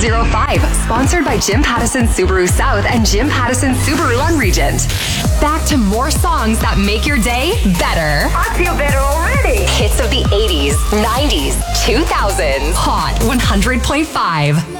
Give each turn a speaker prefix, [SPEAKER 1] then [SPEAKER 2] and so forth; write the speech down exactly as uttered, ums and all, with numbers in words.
[SPEAKER 1] oh five, sponsored by Jim Pattison Subaru South and Jim Pattison Subaru on Regent. Back to more songs that make your day better.
[SPEAKER 2] I feel better already.
[SPEAKER 1] Hits of the eighties, nineties, two thousands. Hot one hundred point five.